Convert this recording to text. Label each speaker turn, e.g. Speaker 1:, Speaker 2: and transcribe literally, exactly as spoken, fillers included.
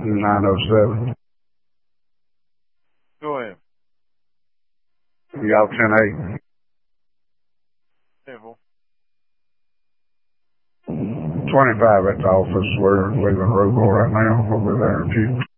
Speaker 1: nine oh seven.
Speaker 2: Go ahead.
Speaker 1: Y'all ten eight.
Speaker 2: Careful.
Speaker 1: twenty-five at the office. We're leaving Roval right now. We'll be there in a few.